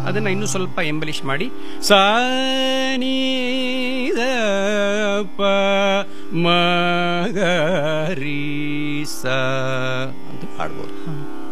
ಅದನ್ನು ಇನ್ನೂ ಸ್ವಲ್ಪ ಎಂಬಲಿಷ್ ಮಾಡಿ ಸ ನೀ ದ ಪ ಮ ಗ ರೀ ಸ ಅಂತ ಹಾಡ್ಬೋದು.